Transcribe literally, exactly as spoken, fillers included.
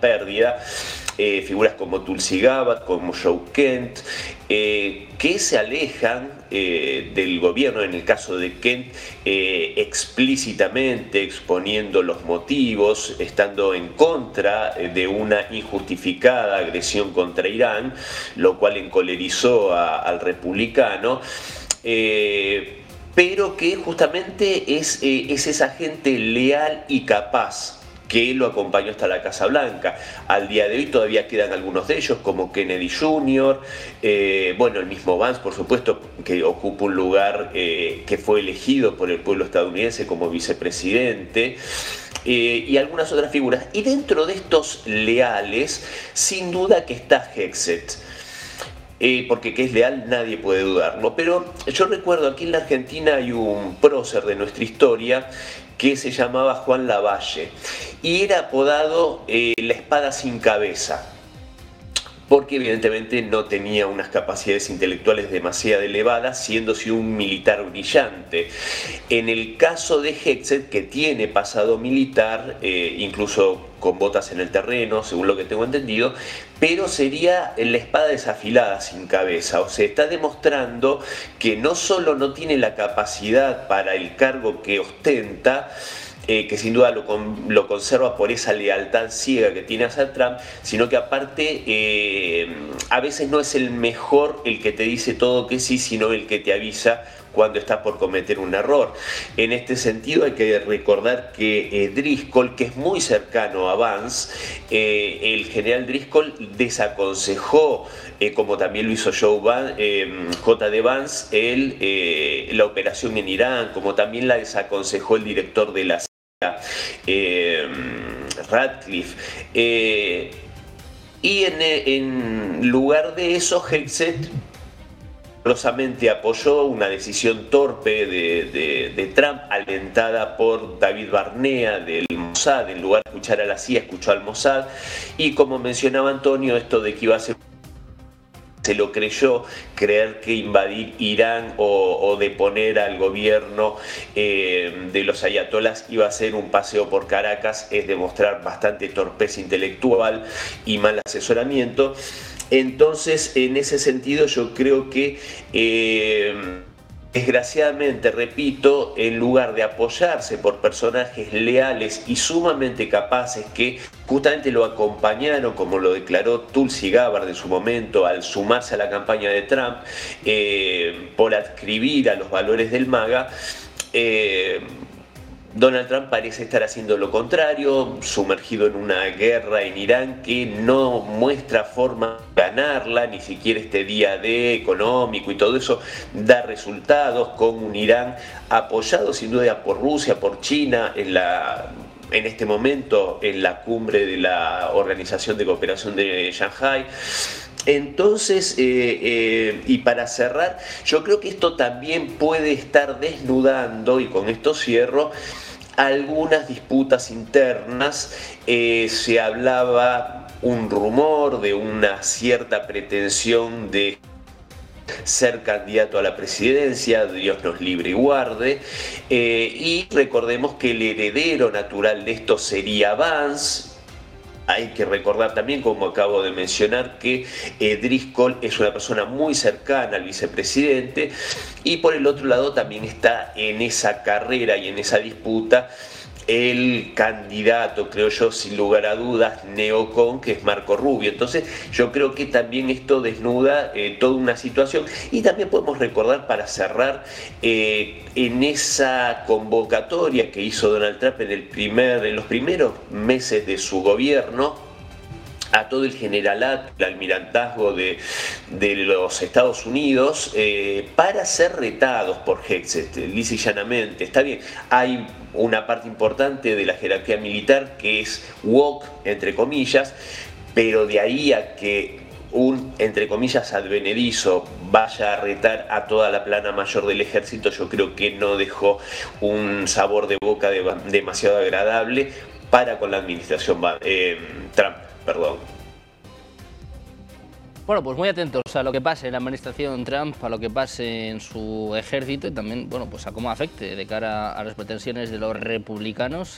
pérdida. Eh, figuras como Tulsi Gabbard, como Joe Kent, eh, que se alejan eh, del gobierno, en el caso de Kent, eh, explícitamente exponiendo los motivos, estando en contra de una injustificada agresión contra Irán, lo cual encolerizó a, al republicano. Eh, pero que justamente es, eh, es esa gente leal y capaz que lo acompañó hasta la Casa Blanca. Al día de hoy todavía quedan algunos de ellos, como Kennedy junior, eh, bueno, el mismo Vance, por supuesto, que ocupa un lugar eh, que fue elegido por el pueblo estadounidense como vicepresidente, eh, y algunas otras figuras. Y dentro de estos leales, sin duda que está Hegseth. Eh, porque que es leal nadie puede dudarlo, pero yo recuerdo aquí en la Argentina hay un prócer de nuestra historia que se llamaba Juan Lavalle y era apodado eh, la espada sin cabeza, porque evidentemente no tenía unas capacidades intelectuales demasiado elevadas, siéndose un militar brillante. En el caso de Hegseth, que tiene pasado militar, eh, incluso con botas en el terreno, según lo que tengo entendido, pero sería la espada desafilada sin cabeza. O sea, está demostrando que no solo no tiene la capacidad para el cargo que ostenta, Eh, que sin duda lo, con, lo conserva por esa lealtad ciega que tiene hacia Trump, sino que aparte eh, a veces no es el mejor el que te dice todo que sí, sino el que te avisa cuando estás por cometer un error. En este sentido hay que recordar que eh, Driscoll, que es muy cercano a Vance, eh, el general Driscoll desaconsejó, eh, como también lo hizo Joe Van, eh, J D Vance, el, eh, la operación en Irán, como también la desaconsejó el director de la C I A, eh, Radcliffe. Eh, y en, en lugar de eso, Hegseth rigurosamente apoyó una decisión torpe de, de, de Trump, alentada por David Barnea del Mossad. En lugar de escuchar a la C I A, escuchó al Mossad. Y como mencionaba Antonio, esto de que iba a ser, se lo creyó, creer que invadir Irán o, o deponer al gobierno eh, de los ayatolás iba a ser un paseo por Caracas, es demostrar bastante torpeza intelectual y mal asesoramiento. Entonces, en ese sentido, yo creo que eh, desgraciadamente, repito, en lugar de apoyarse por personajes leales y sumamente capaces que justamente lo acompañaron, como lo declaró Tulsi Gabbard en su momento al sumarse a la campaña de Trump, eh, por adscribir a los valores del MAGA, eh, Donald Trump parece estar haciendo lo contrario, sumergido en una guerra en Irán que no muestra forma de ganarla, ni siquiera este día D económico y todo eso da resultados, con un Irán apoyado sin duda por Rusia, por China, en la... en este momento en la cumbre de la Organización de Cooperación de Shanghái. Entonces, eh, eh, y para cerrar, yo creo que esto también puede estar desnudando, y con esto cierro, algunas disputas internas. Eh, se hablaba un rumor de una cierta pretensión de ser candidato a la presidencia, Dios nos libre y guarde, eh, y recordemos que el heredero natural de esto sería Vance. Hay que recordar también, como acabo de mencionar, que eh, Driscoll es una persona muy cercana al vicepresidente, y por el otro lado también está en esa carrera y en esa disputa el candidato, creo yo, sin lugar a dudas, neocon, que es Marco Rubio. Entonces yo creo que también esto desnuda eh, toda una situación, y también podemos recordar, para cerrar, eh, en esa convocatoria que hizo Donald Trump en, el primer, en los primeros meses de su gobierno, a todo el generalato, el almirantazgo de, de los Estados Unidos, eh, para ser retados por Hegseth, lisa y llanamente. Está bien, hay una parte importante de la jerarquía militar que es woke, entre comillas, pero de ahí a que un, entre comillas, advenedizo vaya a retar a toda la plana mayor del ejército, yo creo que no dejó un sabor de boca de, demasiado agradable para con la administración eh, Trump. Perdón. Bueno, pues muy atentos a lo que pase en la administración Trump, a lo que pase en su ejército y también, bueno, pues a cómo afecte de cara a las pretensiones de los republicanos